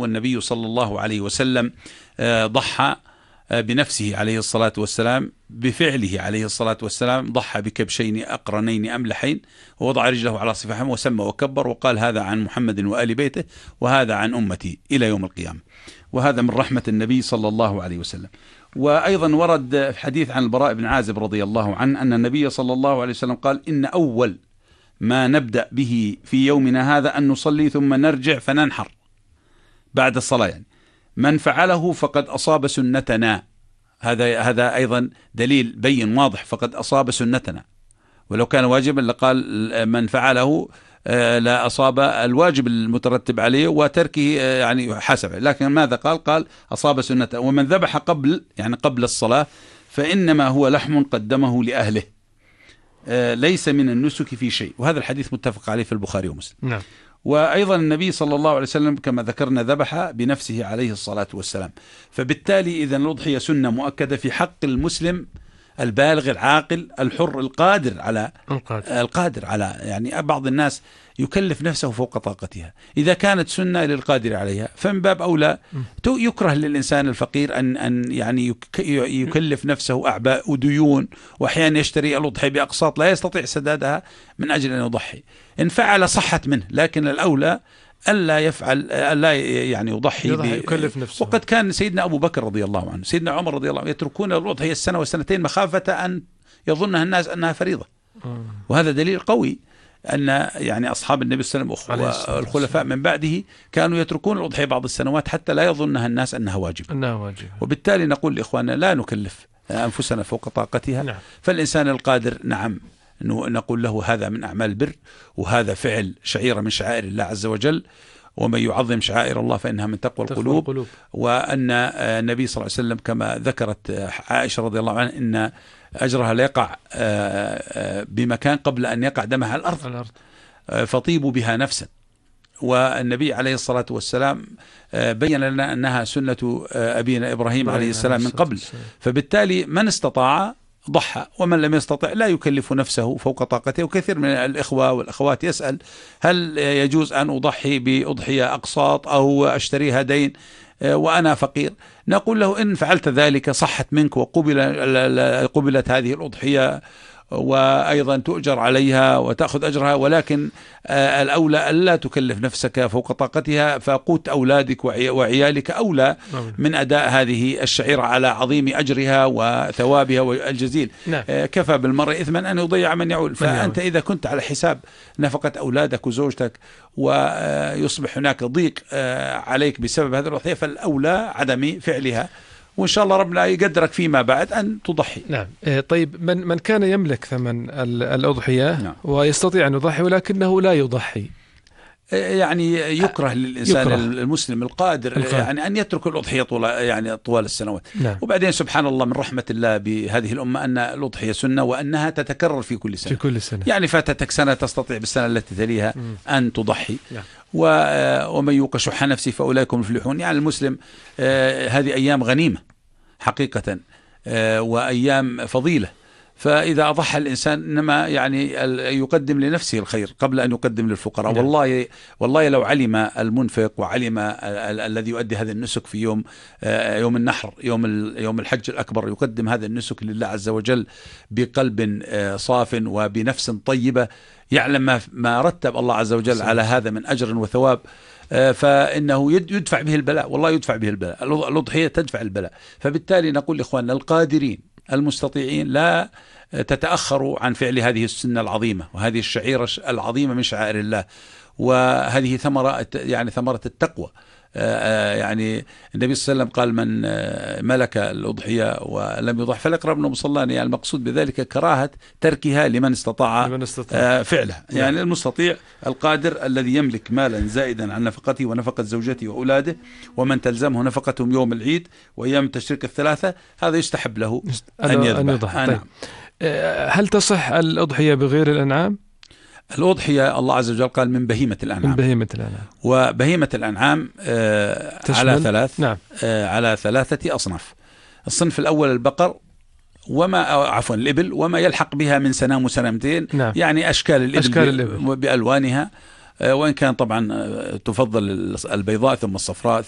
والنبي صلى الله عليه وسلم ضحى بنفسه عليه الصلاة والسلام، بفعله عليه الصلاة والسلام، ضحى بكبشين أقرنين أملحين، ووضع رجله على صفاحهم وسمى وكبر وقال هذا عن محمد وآل بيته وهذا عن أمتي إلى يوم القيامة. وهذا من رحمة النبي صلى الله عليه وسلم. وأيضا ورد حديث عن البراء بن عازب رضي الله عنه أن النبي صلى الله عليه وسلم قال إن أول ما نبدأ به في يومنا هذا أن نصلي ثم نرجع فننحر بعد الصلاة، يعني من فعله فقد أصاب سنتنا. هذا أيضا دليل بين واضح، فقد أصاب سنتنا، ولو كان واجبا لقال من فعله لا أصاب الواجب المترتب عليه وتركه يعني حسبه، لكن ماذا قال أصاب سنته. ومن ذبح قبل الصلاة فإنما هو لحم قدمه لأهله، ليس من النسك في شيء. وهذا الحديث متفق عليه في البخاري ومسلم. نعم. وأيضا النبي صلى الله عليه وسلم كما ذكرنا ذبح بنفسه عليه الصلاة والسلام. فبالتالي إذن الأضحية سنة مؤكدة في حق المسلم البالغ العاقل الحر القادر على يعني بعض الناس يكلف نفسه فوق طاقتها. إذا كانت سنة للقادر عليها فمن باب أولى يكره للإنسان الفقير أن يعني يكلف نفسه أعباء وديون، وأحيانا يشتري الأضحية بأقساط لا يستطيع سدادها من أجل أن يضحي. إن فعل صحت منه، لكن الأولى ألا يفعل، ألا يعني يضحي يكلف نفسه. وقد كان سيدنا أبو بكر رضي الله عنه، سيدنا عمر رضي الله عنه يتركون الأضحية السنة والسنتين مخافة أن يظنها الناس أنها فريضة. وهذا دليل قوي أن يعني أصحاب النبي صلى الله عليه وسلم والخلفاء من بعده كانوا يتركون الأضحية بعض السنوات حتى لا يظنها الناس أنها واجبة. وبالتالي نقول لإخواننا لا نكلف أنفسنا فوق طاقتها. نعم. فالإنسان القادر نعم نقول له هذا من أعمال البر، وهذا فعل شعيرة من شعائر الله عز وجل، ومن يعظم شعائر الله فإنها من تقوى القلوب. وأن النبي صلى الله عليه وسلم كما ذكرت عائشة رضي الله عنها إن أجرها لا يقع بمكان قبل أن يقع دمها على الأرض فطيبوا بها نفسا. والنبي عليه الصلاة والسلام بين لنا أنها سنة أبينا إبراهيم عليه السلام من قبل. فبالتالي من استطاع ضحى، ومن لم يستطع لا يكلف نفسه فوق طاقته. وكثير من الإخوة والأخوات يسأل هل يجوز أن أضحي بأضحية أقساط أو أشتريها دين وأنا فقير؟ نقول له إن فعلت ذلك صحت منك وقبلت هذه الأضحية، وأيضا تؤجر عليها وتأخذ أجرها، ولكن الأولى ألا تكلف نفسك فوق طاقتها، فقوت أولادك وعيالك أولى من أداء هذه الشعيرة على عظيم أجرها وثوابها والجزيل. نعم. كفى بالمرء إثما أن يضيع من يعول. فأنت إذا كنت على حساب نفقة أولادك وزوجتك ويصبح هناك ضيق عليك بسبب هذه الأضحية، فالأولى عدم فعلها، وإن شاء الله ربنا يقدرك فيما بعد أن تضحي. نعم. طيب من كان يملك ثمن الأضحية نعم. ويستطيع أن يضحي ولكنه لا يضحي، يعني يكره للإنسان المسلم القادر يعني أن يترك الأضحية طوال السنوات. نعم. وبعدين سبحان الله من رحمة الله بهذه الأمة أن الأضحية سنة وأنها تتكرر في كل سنة. يعني فاتتك سنة تستطيع بالسنة التي تليها أن تضحي. نعم. ومن يوق شح نفسه فأولئك هم المفلحون. يعني المسلم هذه أيام غنيمة حقيقة وأيام فضيلة، فإذا أضحى الإنسان إنما يعني يقدم لنفسه الخير قبل أن يقدم للفقراء. والله لو علم المنفق وعلم الذي يؤدي هذا النسك في يوم النحر يوم الحج الأكبر يقدم هذا النسك لله عز وجل بقلب صاف وبنفس طيبة، يعلم ما رتب الله عز وجل على هذا من أجر وثواب، فإنه يدفع به البلاء. والله يدفع به البلاء، الأضحية تدفع البلاء. فبالتالي نقول لإخواننا القادرين المستطيعين لا تتأخروا عن فعل هذه السنة العظيمة وهذه الشعيرة العظيمة من شعائر الله، وهذه ثمرة التقوى. يعني النبي صلى الله عليه وسلم قال من ملك الأضحية ولم يضح فليقرب من مصلاه. يعني المقصود بذلك كراهة تركها لمن استطاع فعلها. يعني المستطيع القادر الذي يملك مالا زائدا عن نفقته ونفقة زوجته وأولاده ومن تلزمه نفقتهم يوم العيد وأيام التشريق الثلاثة، هذا يستحب له أن يذبح. طيب. هل تصح الأضحية بغير الأنعام؟ الأضحية الله عز وجل قال من بهيمة الأنعام. وبهيمة الأنعام على ثلاثة أصناف. الصنف الأول البقر الإبل وما يلحق بها من سنام وسنامتين. نعم. يعني أشكال الإبل بألوانها، وإن كان طبعا تفضل البيضاء ثم الصفراء